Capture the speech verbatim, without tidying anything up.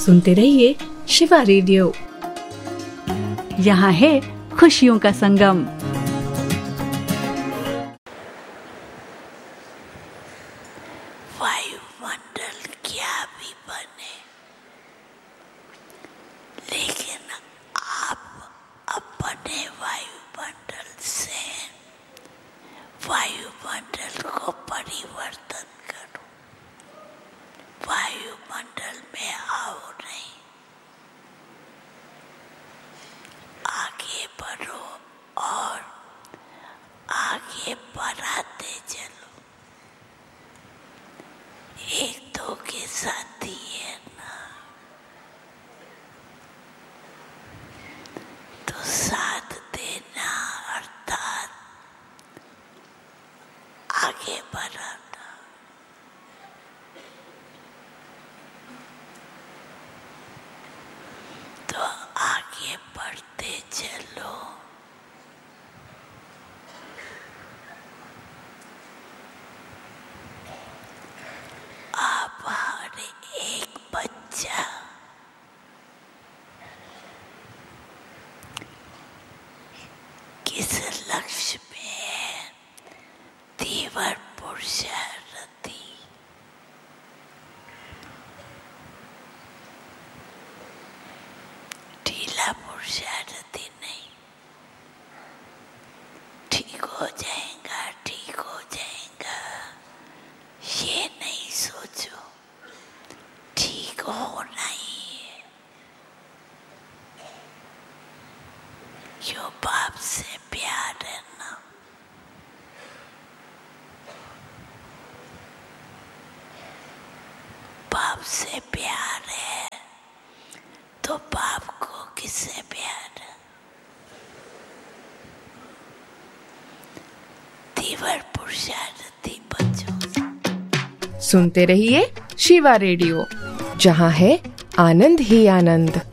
सुनते रहिए शिवा रेडियो। यहाँ है खुशियों का संगम। वायुमंडल क्या भी बने, लेकिन आप अपने वायुमंडल से वायुमंडल को परिवर्तन करो। वायुमंडल में आओ नहीं, आगे बढ़ो और आगे बढ़ाते चलो। एक दो के साथ ही है ना, तो साथ देना अर्थात आगे बढ़ाना। तो आगे बढ़ते चलो। आप हर एक बच्चा किस लक्ष्य में है? तीव्र पुरुषार्थी। ढीला पुरुषार्थी नहीं। ठीक हो जाएगा, ठीक हो जाएगा, ये नहीं सोचो। ठीक होना ही है। क्यों? बाप से प्यार है ना। बाप से प्यार है तो बाप को किससे प्यार है? तीव्र पुरुषार्थी बच्चों। सुनते रहिए शिवा रेडियो, जहाँ है आनंद ही आनंद।